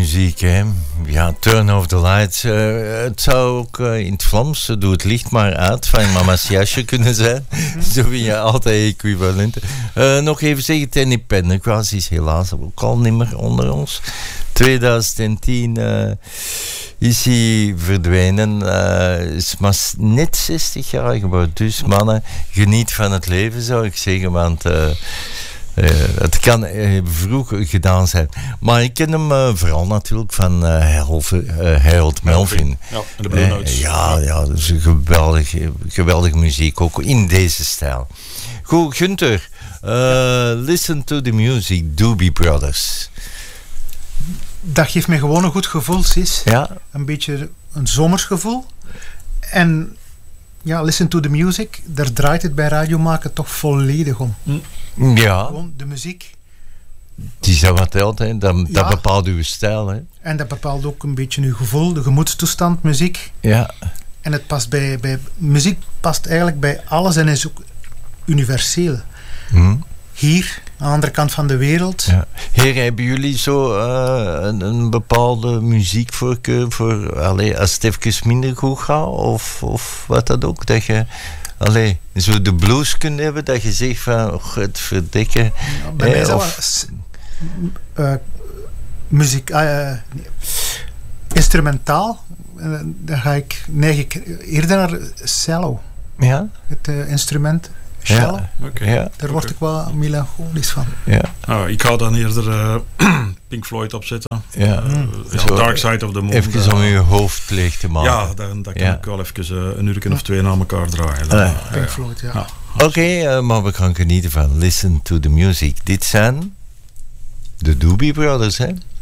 muziek, hè. Ja, Turn Off the Lights. Het zou ook in het Vlaams, doe het licht maar uit, van mama's jasje kunnen zijn. Zo vind je altijd equivalent. Nog even zeggen, Danny Pendergrass is helaas ook al niet meer onder ons. 2010 is hij verdwenen. Is maar net 60 jaar geworden. Dus mannen, geniet van het leven, zou ik zeggen, want... het kan vroeg gedaan zijn. Maar ik ken hem vooral natuurlijk van Harold Melvin. Ja, en de Blue Notes. Ja, dat is een geweldige muziek, ook in deze stijl. Goed, Gunther. Listen to the music, Doobie Brothers. Dat geeft mij gewoon een goed gevoel, Sis. Ja. Een beetje een zomersgevoel. En ja, listen to the music, daar draait het bij radiomaken toch volledig om. Ja. Gewoon de muziek. Die zijn wat telt, hè. Dat bepaalt uw stijl, hè. En dat bepaalt ook een beetje uw gevoel, de gemoedstoestand, muziek. Ja. En het past bij muziek past eigenlijk bij alles en is ook universeel. Hier, aan de andere kant van de wereld. Ja. Heren, hebben jullie zo een bepaalde muziekvoorkeur voor als het even minder goed gaat? Of wat dat ook? Dat je zo de blues kunt hebben, dat je zegt van, het verdikken. Ja, bij mij is dat muziek, instrumentaal. Dan neig ik eerder naar cello. Ja? Het instrument. Cello. Ja. Okay. Ja. Daar word ik wel melancholisch van. Ja. Ik ga dan eerder Pink Floyd opzetten. Ja. Dark Side of the Moon. Even om je hoofd leeg te maken. Ja, dan kan ik wel even een uur of 2 na elkaar draaien. Pink Floyd, ja. Oké, maar we gaan genieten van Listen to the Music. Dit zijn de Doobie Brothers, hè?